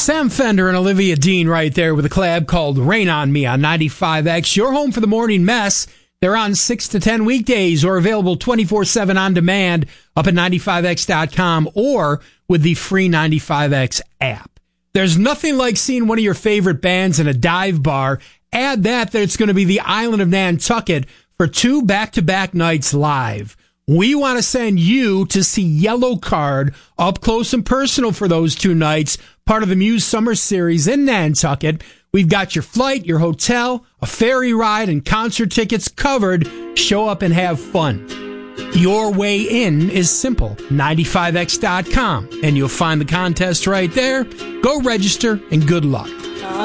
Sam Fender and Olivia Dean right there with a collab called Rain on Me on 95X. Your home for the morning mess. They're on 6 to 10 weekdays or available 24/7 on demand up at 95x.com or with the free 95X app. There's nothing like seeing one of your favorite bands in a dive bar. Add that it's going to be the island of Nantucket for 2 back-to-back nights live. We want to send you to see Yellow Card up close and personal for those 2 nights, part of the Muse Summer Series in Nantucket. We've got your flight, your hotel, a ferry ride, and concert tickets covered. Show up and have fun. Your way in is simple, 95x.com, and you'll find the contest right there. Go register, and good luck.